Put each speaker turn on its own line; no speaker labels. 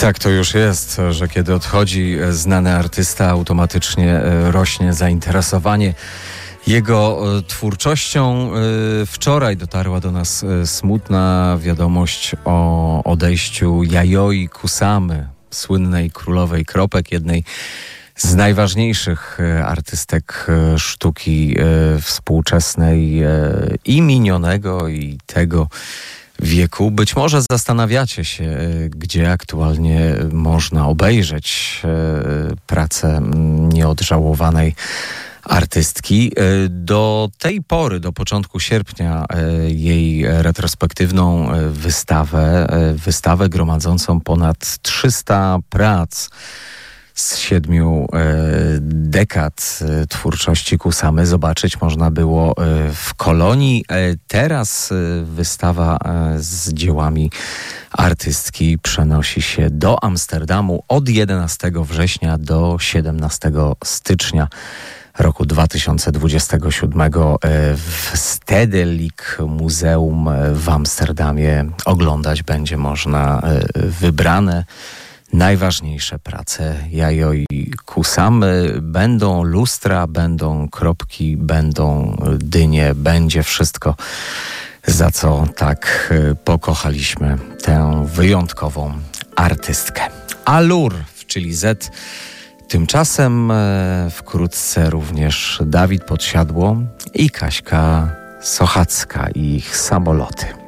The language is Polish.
tak to już jest, że kiedy odchodzi znany artysta, automatycznie rośnie zainteresowanie jego twórczością. Wczoraj dotarła do nas smutna wiadomość o odejściu Yayoi Kusamy, słynnej królowej kropek, jednej z najważniejszych artystek sztuki współczesnej i minionego, i tego wieku. Być może zastanawiacie się, gdzie aktualnie można obejrzeć pracę nieodżałowanej artystki. Do tej pory, do początku sierpnia, jej retrospektywną wystawę gromadzącą ponad 300 prac z 7 dekad twórczości Kusamy zobaczyć można było w Kolonii. Teraz wystawa z dziełami artystki przenosi się do Amsterdamu od 11 września do 17 stycznia roku 2027 w Stedelijk Muzeum w Amsterdamie. Oglądać będzie można wybrane najważniejsze prace Yayoi Kusamy. Będą lustra, będą kropki, będą dynie, będzie wszystko, za co tak pokochaliśmy tę wyjątkową artystkę. Allure, czyli Z. Tymczasem wkrótce również Dawid Podsiadło i Kaśka Sochacka i ich samoloty.